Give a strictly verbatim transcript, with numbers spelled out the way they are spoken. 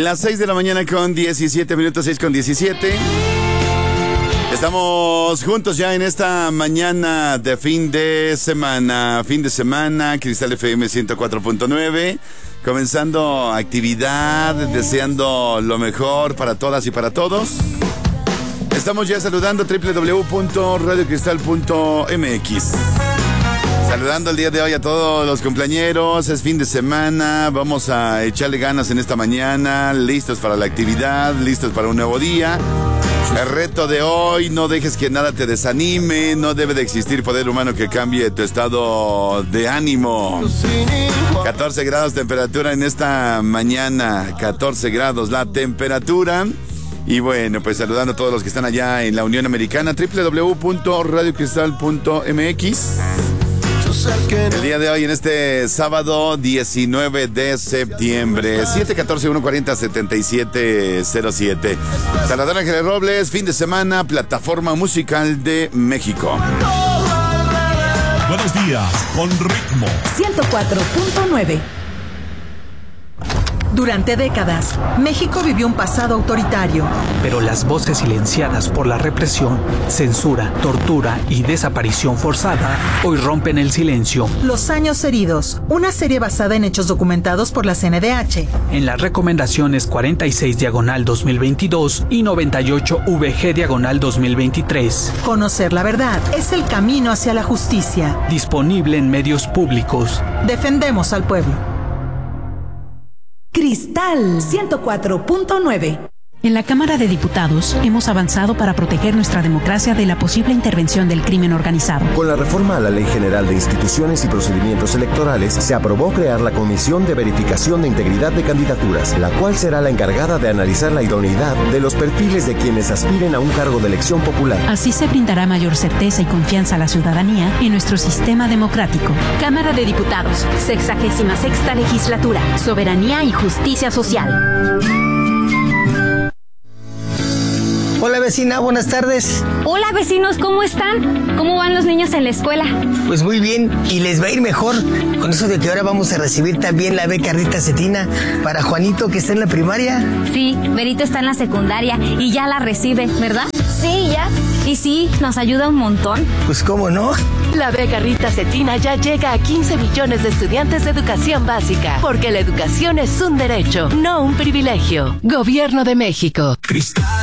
Las seis de la mañana con diecisiete minutos, seis con diecisiete. Estamos juntos ya en esta mañana de fin de semana. Fin de semana, Cristal F M ciento cuatro punto nueve. Comenzando actividad, deseando lo mejor para todas y para todos. Estamos ya saludando doble u doble u doble u punto radio cristal punto m x. Saludando el día de hoy a todos los cumpleañeros. Es fin de semana, vamos a echarle ganas en esta mañana. Listos para la actividad, listos para un nuevo día. El reto de hoy: no dejes que nada te desanime. No debe de existir poder humano que cambie tu estado de ánimo. catorce grados temperatura en esta mañana. catorce grados la temperatura. Y bueno, pues saludando a todos los que están allá en la Unión Americana. doble u doble u doble u punto radio cristal punto m x. El día de hoy, en este sábado diecinueve de septiembre, siete catorce uno cuarenta setenta y siete cero siete. Salvador Ángeles Robles, fin de semana, plataforma musical de México. Buenos días, con ritmo. ciento cuatro punto nueve. Durante décadas, México vivió un pasado autoritario. Pero las voces silenciadas por la represión, censura, tortura y desaparición forzada hoy rompen el silencio. Los años heridos, una serie basada en hechos documentados por la C N D H. En las recomendaciones cuarenta y seis diagonal dos mil veintidós y noventa y ocho V G diagonal dos mil veintitrés. Conocer la verdad es el camino hacia la justicia. Disponible en medios públicos. Defendemos al pueblo. Cristal ciento cuatro punto nueve. En la Cámara de Diputados hemos avanzado para proteger nuestra democracia de la posible intervención del crimen organizado. Con la reforma a la Ley General de Instituciones y Procedimientos Electorales, se aprobó crear la Comisión de Verificación de Integridad de Candidaturas, la cual será la encargada de analizar la idoneidad de los perfiles de quienes aspiren a un cargo de elección popular. Así se brindará mayor certeza y confianza a la ciudadanía en nuestro sistema democrático. Cámara de Diputados, sexagésima sexta legislatura, soberanía y justicia social. Hola vecina, buenas tardes. Hola vecinos, ¿cómo están? ¿Cómo van los niños en la escuela? Pues muy bien, y les va a ir mejor con eso de que ahora vamos a recibir también la beca Rita Cetina para Juanito, que está en la primaria. Sí, Berito está en la secundaria y ya la recibe, ¿verdad? Sí, ya. Y sí, nos ayuda un montón. Pues cómo no. La beca Rita Cetina ya llega a quince millones de estudiantes de educación básica, porque la educación es un derecho, no un privilegio. Gobierno de México. Cristal